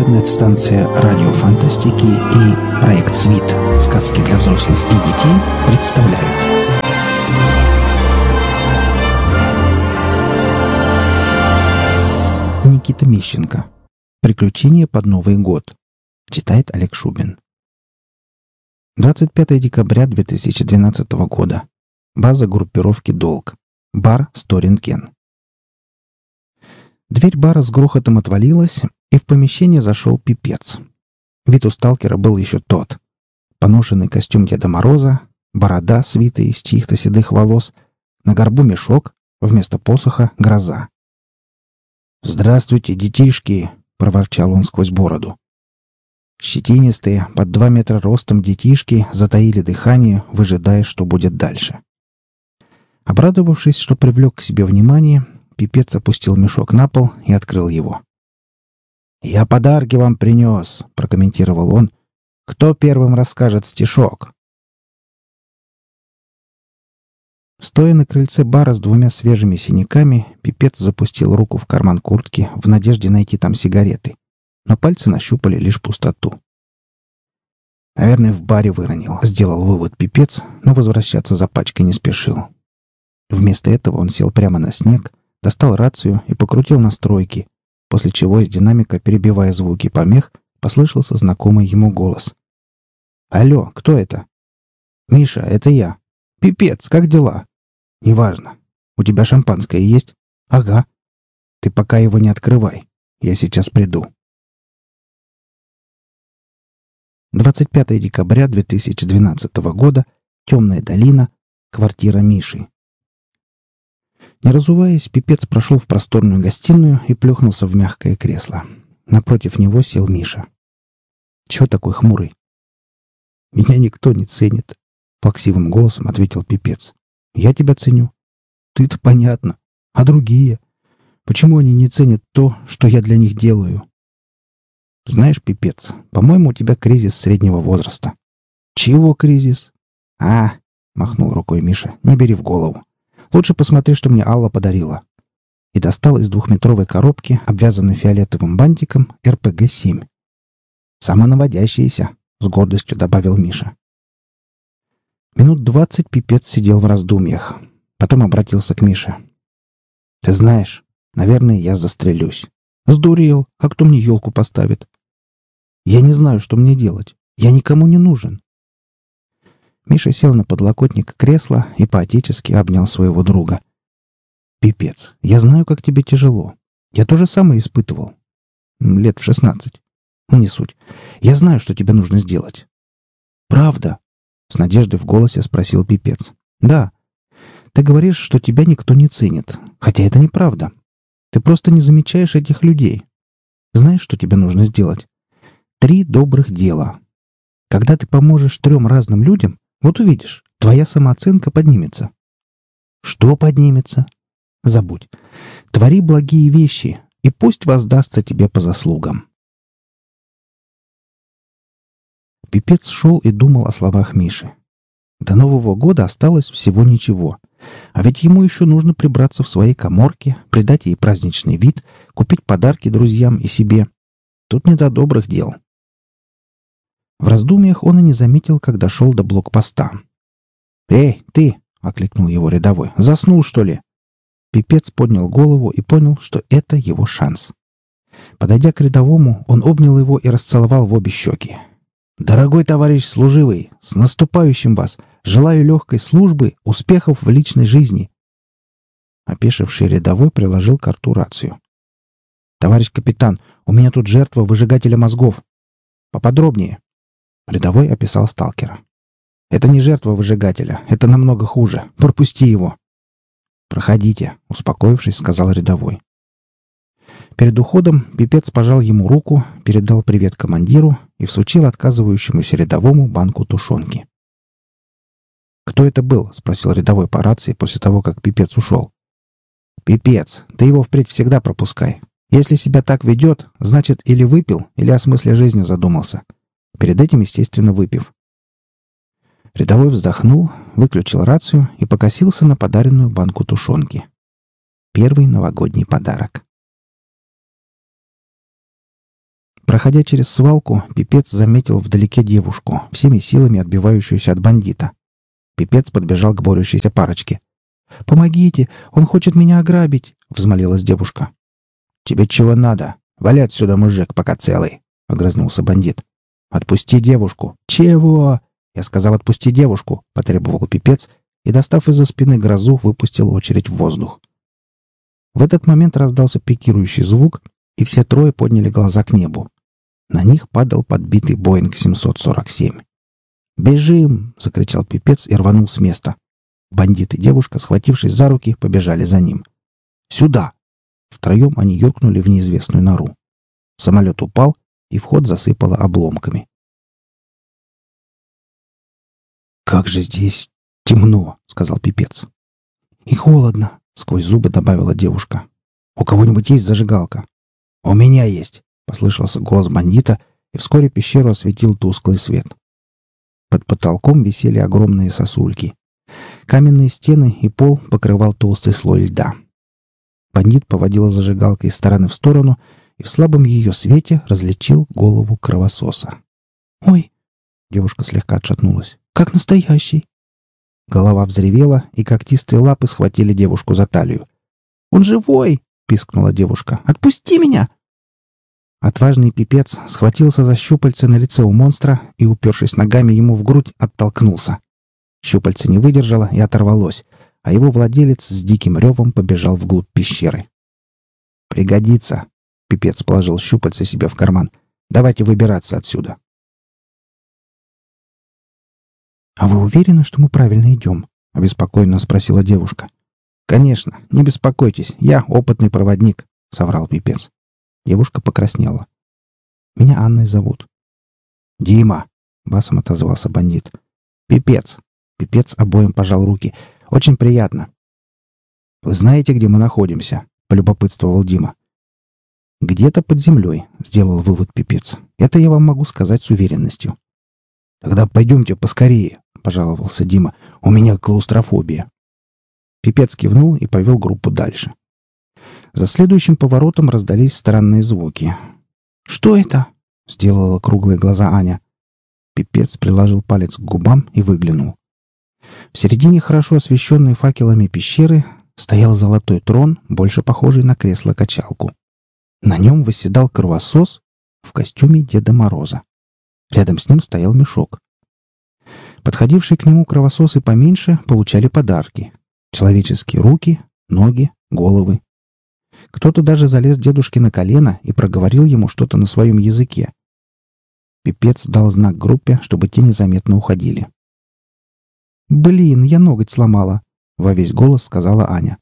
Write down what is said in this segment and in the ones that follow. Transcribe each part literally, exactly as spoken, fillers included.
Интернет-станция радио фантастики и проект «Свит. Сказки для взрослых и детей» представляют. Никита Мищенко. Приключения под Новый год. Читает Олег Шубин. двадцать пятое декабря две тысячи двенадцатого года. База группировки «Долг». Бар «Сторинген». Дверь бара с грохотом отвалилась, и в помещение зашел пипец. Вид у сталкера был еще тот. Поношенный костюм Деда Мороза, борода, свитая из чьих-то седых волос, на горбу мешок, вместо посоха — гроза. «Здравствуйте, детишки!» — проворчал он сквозь бороду. Щетинистые, под два метра ростом детишки затаили дыхание, выжидая, что будет дальше. Обрадовавшись, что привлек к себе внимание, пипец опустил мешок на пол и открыл его. «Я подарки вам принес», — прокомментировал он. «Кто первым расскажет стишок?» Стоя на крыльце бара с двумя свежими синяками, пипец запустил руку в карман куртки в надежде найти там сигареты, но пальцы нащупали лишь пустоту. «Наверное, в баре выронил», — сделал вывод пипец, но возвращаться за пачкой не спешил. Вместо этого он сел прямо на снег, достал рацию и покрутил настройки, после чего из динамика, перебивая звуки помех, послышался знакомый ему голос. «Алло, кто это?» «Миша, это я. Пипец, как дела?» «Неважно. У тебя шампанское есть?» «Ага. Ты пока его не открывай. Я сейчас приду». двадцать пятое декабря две тысячи двенадцатого года. Темная долина. Квартира Миши. Не разуваясь, пипец прошел в просторную гостиную и плюхнулся в мягкое кресло. Напротив него сел Миша. «Чего такой хмурый?» «Меня никто не ценит», — плаксивым голосом ответил пипец. «Я тебя ценю». «Ты-то понятно. А другие? Почему они не ценят то, что я для них делаю?» «Знаешь, пипец, по-моему, у тебя кризис среднего возраста». «Чего кризис?» «А, — махнул рукой Миша, — не бери в голову. Лучше посмотри, что мне Алла подарила». И достал из двухметровой коробки, обвязанной фиолетовым бантиком, эр пэ гэ семь. «Самонаводящаяся», — с гордостью добавил Миша. Минут двадцать пипец сидел в раздумьях. Потом обратился к Мише. «Ты знаешь, наверное, я застрелюсь». «Сдурел. А кто мне елку поставит?» «Я не знаю, что мне делать. Я никому не нужен». Миша сел на подлокотник кресла и по-отечески обнял своего друга. «Пипец, я знаю, как тебе тяжело. Я то же самое испытывал. Лет в шестнадцать. Ну, не суть. Я знаю, что тебе нужно сделать». «Правда?» — с надеждой в голосе спросил пипец. «Да. Ты говоришь, что тебя никто не ценит. Хотя это неправда. Ты просто не замечаешь этих людей. Знаешь, что тебе нужно сделать? Три добрых дела. Когда ты поможешь трем разным людям, вот увидишь, твоя самооценка поднимется». «Что поднимется?» «Забудь. Твори благие вещи, и пусть воздастся тебе по заслугам». Пипец шел и думал о словах Миши. До Нового года осталось всего ничего. А ведь ему еще нужно прибраться в своей каморке, придать ей праздничный вид, купить подарки друзьям и себе. Тут не до добрых дел. В раздумьях он и не заметил, как дошел до блокпоста. «Эй, ты!» — окликнул его рядовой. «Заснул, что ли?» Пипец поднял голову и понял, что это его шанс. Подойдя к рядовому, он обнял его и расцеловал в обе щеки. «Дорогой товарищ служивый, с наступающим вас! Желаю легкой службы, успехов в личной жизни!» Опешивший рядовой приложил к рту рацию. «Товарищ капитан, у меня тут жертва выжигателя мозгов. Поподробнее». Рядовой описал сталкера. «Это не жертва выжигателя, это намного хуже. Пропусти его». «Проходите», — успокоившись, сказал рядовой. Перед уходом пипец пожал ему руку, передал привет командиру и всучил отказывающемуся рядовому банку тушенки. «Кто это был?» — спросил рядовой по рации после того, как пипец ушел. «Пипец, ты его впредь всегда пропускай. Если себя так ведет, значит, или выпил, или о смысле жизни задумался. Перед этим, естественно, выпив». Рядовой вздохнул, выключил рацию и покосился на подаренную банку тушенки. Первый новогодний подарок. Проходя через свалку, Пипец заметил вдалеке девушку, всеми силами отбивающуюся от бандита. Пипец подбежал к борющейся парочке. «Помогите! Он хочет меня ограбить!» — взмолилась девушка. «Тебе чего надо? Вали отсюда, мужик, пока целый!» — огрызнулся бандит. «Отпусти девушку!» «Чего?» «Я сказал, отпусти девушку!» — потребовал Пипец и, достав из-за спины грозу, выпустил очередь в воздух. В этот момент раздался пикирующий звук, и все трое подняли глаза к небу. На них падал подбитый Боинг семьсот сорок семь. «Бежим!» — закричал Пипец и рванул с места. Бандит и девушка, схватившись за руки, побежали за ним. «Сюда!» Втроем они юркнули в неизвестную нору. Самолет упал, и вход засыпало обломками. «Как же здесь темно!» — сказал Пипец. «И холодно!» — сквозь зубы добавила девушка. «У кого-нибудь есть зажигалка?» «У меня есть!» — послышался голос бандита, и вскоре пещеру осветил тусклый свет. Под потолком висели огромные сосульки. Каменные стены и пол покрывал толстый слой льда. Бандит поводил зажигалкой из стороны в сторону и в слабом ее свете различил голову кровососа. «Ой!» — девушка слегка отшатнулась. «Как настоящий!» Голова взревела, и когтистые лапы схватили девушку за талию. «Он живой!» — пискнула девушка. «Отпусти меня!» Отважный Пипец схватился за щупальце на лице у монстра и, упершись ногами ему в грудь, оттолкнулся. Щупальце не выдержало и оторвалось, а его владелец с диким ревом побежал вглубь пещеры. «Пригодится!» — Пипец положил щупальце себе в карман. «Давайте выбираться отсюда!» «А вы уверены, что мы правильно идем?» — обеспокоенно спросила девушка. «Конечно, не беспокойтесь, я опытный проводник», — соврал Пипец. Девушка покраснела. «Меня Анной зовут». «Дима!» — басом отозвался бандит. «Пипец!» — Пипец обоим пожал руки. «Очень приятно». «Вы знаете, где мы находимся?» — полюбопытствовал Дима. «Где-то под землей», — сделал вывод Пипец. «Это я вам могу сказать с уверенностью». «Тогда пойдемте поскорее», — пожаловался Дима. «У меня клаустрофобия». Пипец кивнул и повел группу дальше. За следующим поворотом раздались странные звуки. «Что это?» — сделала круглые глаза Аня. Пипец приложил палец к губам и выглянул. В середине хорошо освещенной факелами пещеры стоял золотой трон, больше похожий на кресло-качалку. На нем восседал кровосос в костюме Деда Мороза. Рядом с ним стоял мешок. Подходившие к нему кровососы поменьше получали подарки. Человеческие руки, ноги, головы. Кто-то даже залез дедушке на колено и проговорил ему что-то на своем языке. Пипец дал знак группе, чтобы те незаметно уходили. «Блин, я ноготь сломала!» — во весь голос сказала Аня.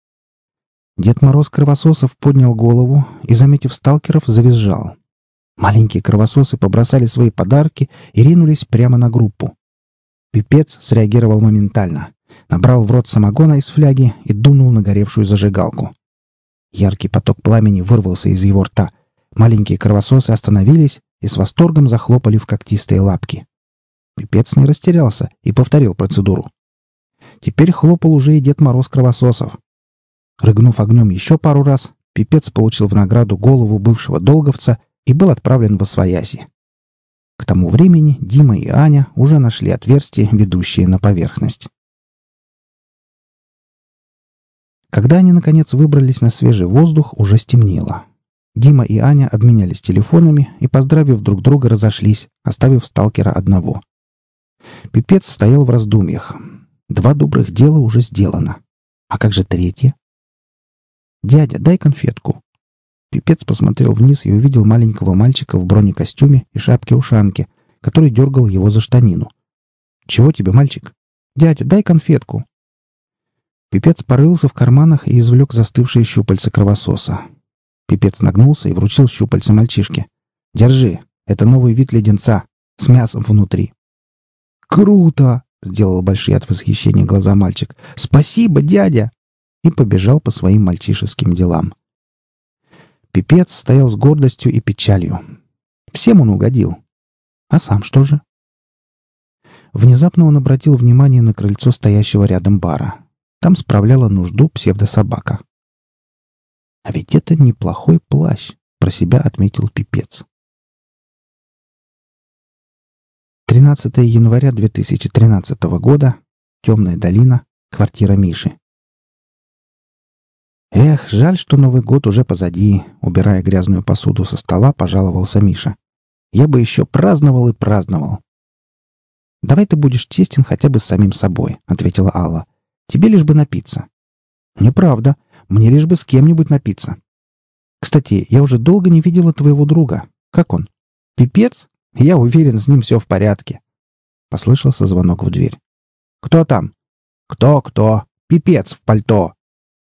Дед Мороз Кровососов поднял голову и, заметив сталкеров, завизжал. Маленькие кровососы побросали свои подарки и ринулись прямо на группу. Пипец среагировал моментально. Набрал в рот самогона из фляги и дунул на горевшую зажигалку. Яркий поток пламени вырвался из его рта. Маленькие кровососы остановились и с восторгом захлопали в когтистые лапки. Пипец не растерялся и повторил процедуру. Теперь хлопал уже и Дед Мороз Кровососов. Рыгнув огнем еще пару раз, Пипец получил в награду голову бывшего долговца и был отправлен восвояси. К тому времени Дима и Аня уже нашли отверстия, ведущие на поверхность. Когда они, наконец, выбрались на свежий воздух, уже стемнело. Дима и Аня обменялись телефонами и, поздравив друг друга, разошлись, оставив сталкера одного. Пипец стоял в раздумьях. Два добрых дела уже сделано. А как же третье? «Дядя, дай конфетку». Пипец посмотрел вниз и увидел маленького мальчика в бронекостюме и шапке-ушанке, который дергал его за штанину. «Чего тебе, мальчик?» «Дядя, дай конфетку». Пипец порылся в карманах и извлек застывшие щупальца кровососа. Пипец нагнулся и вручил щупальца мальчишке. «Держи, это новый вид леденца, с мясом внутри». «Круто!» — сделал большие от восхищения глаза мальчик. «Спасибо, дядя!» И побежал по своим мальчишеским делам. Пипец стоял с гордостью и печалью. Всем он угодил. А сам что же? Внезапно он обратил внимание на крыльцо стоящего рядом бара. Там справляла нужду псевдособака. «А ведь это неплохой плащ», — про себя отметил Пипец. тринадцатое января две тысячи тринадцатого года. Темная долина. Квартира Миши. «Эх, жаль, что Новый год уже позади», — убирая грязную посуду со стола, пожаловался Миша. «Я бы еще праздновал и праздновал». «Давай ты будешь честен хотя бы с самим собой», — ответила Алла. «Тебе лишь бы напиться». «Неправда. Мне лишь бы с кем-нибудь напиться». «Кстати, я уже долго не видела твоего друга. Как он?» «Пипец? Я уверен, с ним все в порядке». Послышался звонок в дверь. «Кто там?» «Кто-кто? Пипец в пальто!»